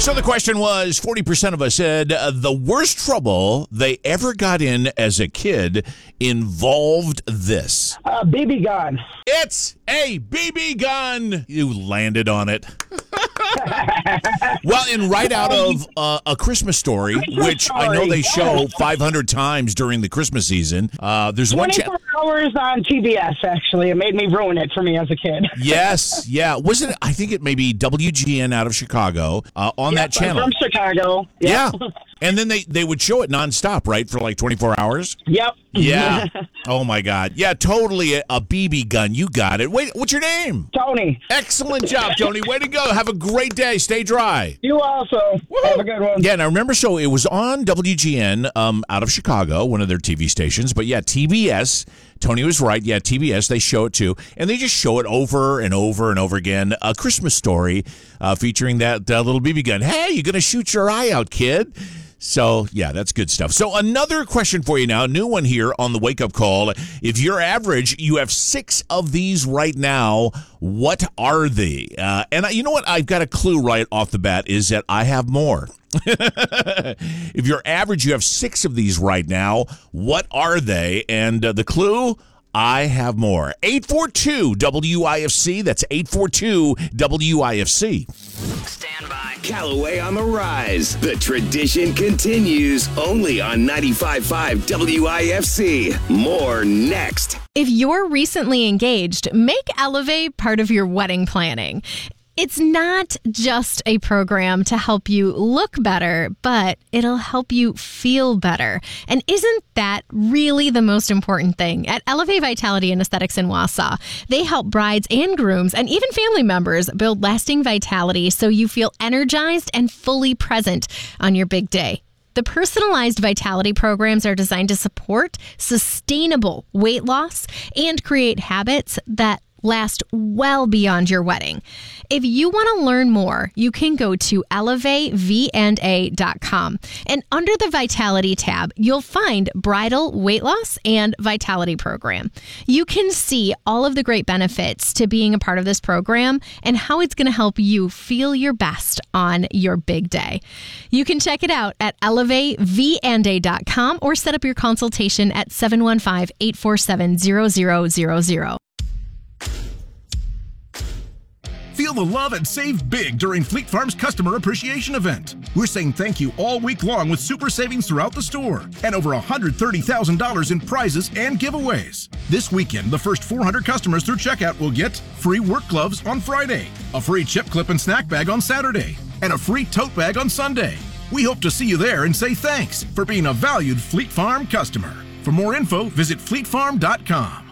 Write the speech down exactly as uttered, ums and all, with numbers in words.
So the question was, forty percent of us said uh, the worst trouble they ever got in as a kid involved this. Uh, B B gun. It's a B B gun. You landed on it. Well, and right out of uh, A Christmas Story, which I know they show five hundred times during the Christmas season. Uh, there's one twenty-four hours on T B S, actually. It made me ruin it for me as a kid. Yes, yeah. Wasn't it? I think it may be W G N out of Chicago uh, on Yep, that channel. I'm from Chicago. Yeah. Yep. And then they, they would show it nonstop, right, for like twenty-four hours? Yep. Yeah. Oh, my God. Yeah, totally a, a B B gun. You got it. Wait, what's your name? Tony. Excellent job, Tony. Way to go. Have a great day. Stay dry. You also. Woo-hoo. Have a good one. Yeah, and I remember, so it was on W G N um, out of Chicago, one of their T V stations. But yeah, T B S, Tony was right. Yeah, T B S, they show it too. And they just show it over and over and over again. A Christmas Story uh, featuring that uh, little B B gun. Hey, you're going to shoot your eye out, kid. So, yeah, that's good stuff. So another question for you now, new one here on the wake-up call. If you're average, you have six of these right now. What are they? Uh, and I, you know what? I've got a clue right off the bat is that I have more. If you're average, you have six of these right now. What are they? And uh, the clue? I have more. eight four two W I F C. That's eight four two W I F C. Stand by. Callaway on the rise. The tradition continues only on ninety-five point five W I F C. More next. If you're recently engaged, make Elevate part of your wedding planning. It's not just a program to help you look better, but it'll help you feel better. And isn't that really the most important thing? At Elevate Vitality and Aesthetics in Wausau, they help brides and grooms and even family members build lasting vitality so you feel energized and fully present on your big day. The personalized vitality programs are designed to support sustainable weight loss and create habits that last well beyond your wedding. If you want to learn more, you can go to elevate v and a dot com. And under the Vitality tab, you'll find Bridal Weight Loss and Vitality Program. You can see all of the great benefits to being a part of this program and how it's going to help you feel your best on your big day. You can check it out at elevate v and a dot com or set up your consultation at seven one five, eight four seven, zero zero zero zero. Feel the love and save big during Fleet Farm's Customer Appreciation Event. We're saying thank you all week long with super savings throughout the store and over one hundred thirty thousand dollars in prizes and giveaways. This weekend, the first four hundred customers through checkout will get free work gloves on Friday, a free chip clip and snack bag on Saturday, and a free tote bag on Sunday. We hope to see you there and say thanks for being a valued Fleet Farm customer. For more info, visit fleet farm dot com.